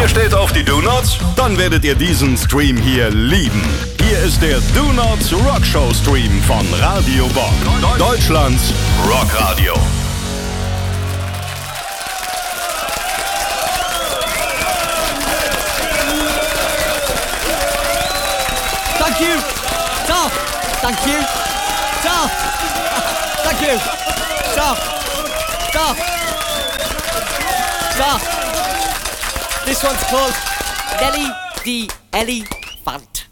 Ihr steht auf die Do-Nots? Dann werdet ihr diesen Stream hier lieben. Hier ist der Do-Nots Rockshow Stream von Radio Bock. Deutschlands Rockradio. Thank you. Stop. Thank you. Stop. Thank you. Stop. Stop. Stop. This one's called Nelly the Elephant.